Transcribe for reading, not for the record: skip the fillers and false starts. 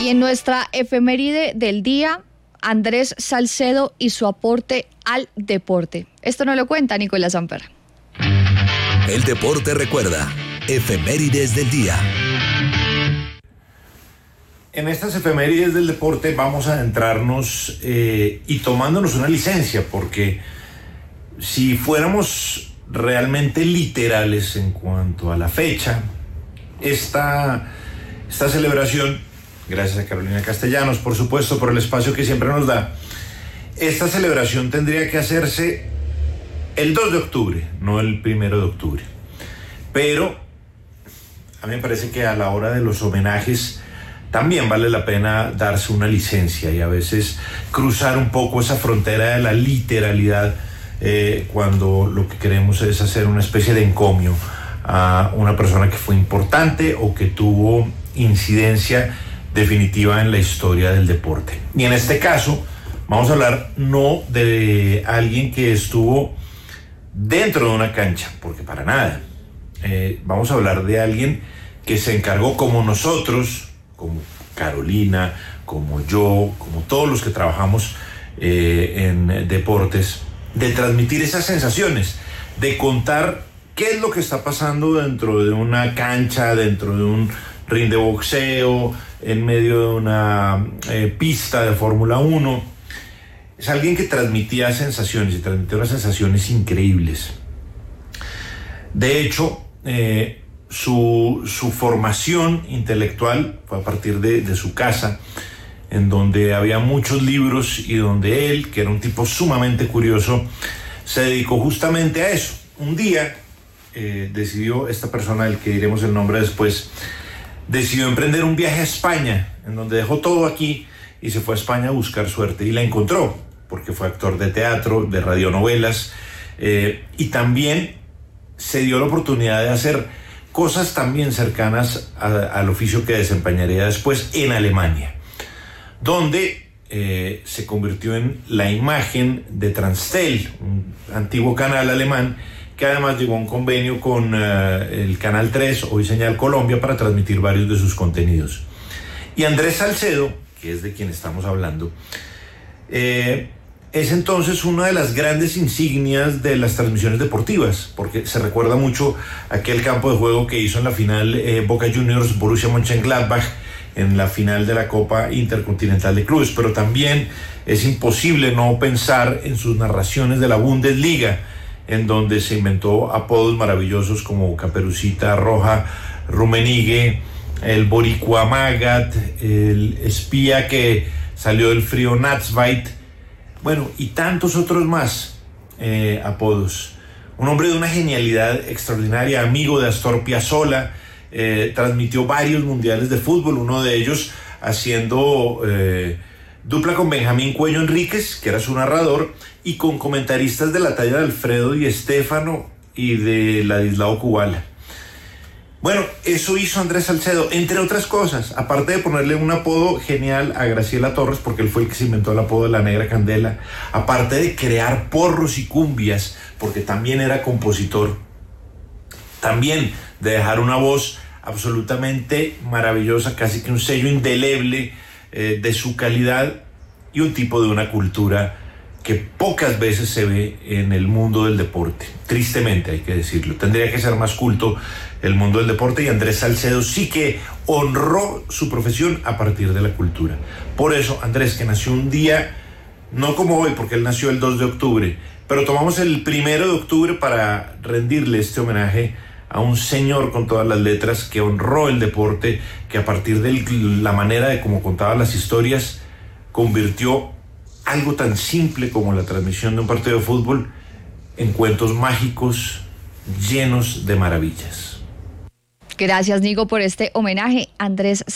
Y en nuestra efeméride del día, Andrés Salcedo y su aporte al deporte. Esto no lo cuenta Nicolás Samper. El deporte recuerda. Efemérides del día. En estas efemérides del deporte vamos a adentrarnos y tomándonos una licencia, porque si fuéramos realmente literales en cuanto a la fecha, esta celebración, gracias a Carolina Castellanos, por supuesto, por el espacio que siempre nos da, esta celebración tendría que hacerse el 2 de octubre, no el 1 de octubre. Pero a mí me parece que a la hora de los homenajes también vale la pena darse una licencia y a veces cruzar un poco esa frontera de la literalidad cuando lo que queremos es hacer una especie de encomio a una persona que fue importante o que tuvo incidencia definitiva en la historia del deporte. Y en este caso vamos a hablar no de alguien que estuvo dentro de una cancha, porque para nada. Vamos a hablar de alguien que se encargó, como nosotros, como Carolina, como yo, como todos los que trabajamos en deportes, de transmitir esas sensaciones, de contar qué es lo que está pasando dentro de una cancha, dentro de un ring de boxeo, en medio de una pista de Fórmula 1. Es alguien que transmitía sensaciones y transmitía unas sensaciones increíbles. De hecho, su formación intelectual fue a partir de su casa, en donde había muchos libros y donde él, que era un tipo sumamente curioso, se dedicó justamente a eso. Un día decidió, esta persona del que diremos el nombre después, decidió emprender un viaje a España, en donde dejó todo aquí y se fue a España a buscar suerte, y la encontró, porque fue actor de teatro, de radionovelas, y también se dio la oportunidad de hacer cosas también cercanas al oficio que desempeñaría después en Alemania, donde se convirtió en la imagen de Transtel, un antiguo canal alemán que además llegó a un convenio con el Canal 3, hoy Señal Colombia, para transmitir varios de sus contenidos. Y Andrés Salcedo, que es de quien estamos hablando, es entonces una de las grandes insignias de las transmisiones deportivas, porque se recuerda mucho aquel campo de juego que hizo en la final Boca Juniors Borussia Mönchengladbach, en la final de la Copa Intercontinental de Clubes, pero también es imposible no pensar en sus narraciones de la Bundesliga, en donde se inventó apodos maravillosos como Caperucita Roja, Rummenigge, el Boricua Magat, el espía que salió del frío Natzweit, bueno, y tantos otros más apodos. Un hombre de una genialidad extraordinaria, amigo de Astor Piazzolla, transmitió varios mundiales de fútbol, uno de ellos haciendo dupla con Benjamín Cuello Enríquez, que era su narrador, y con comentaristas de la talla de Alfredo Di Stéfano y de Ladislao Kubala. Bueno, eso hizo Andrés Salcedo, entre otras cosas, aparte de ponerle un apodo genial a Graciela Torres, porque él fue el que se inventó el apodo de la Negra Candela, aparte de crear porros y cumbias, porque también era compositor, también de dejar una voz absolutamente maravillosa, casi que un sello indeleble de su calidad, y un tipo de una cultura que pocas veces se ve en el mundo del deporte. Tristemente hay que decirlo, tendría que ser más culto el mundo del deporte, y Andrés Salcedo sí que honró su profesión a partir de la cultura. Por eso Andrés, que nació un día, no como hoy, porque él nació el 2 de octubre, pero tomamos el 1 de octubre para rendirle este homenaje a un señor con todas las letras que honró el deporte, que a partir de la manera de cómo contaba las historias, convirtió algo tan simple como la transmisión de un partido de fútbol en cuentos mágicos llenos de maravillas. Gracias, Nico, por este homenaje, Andrés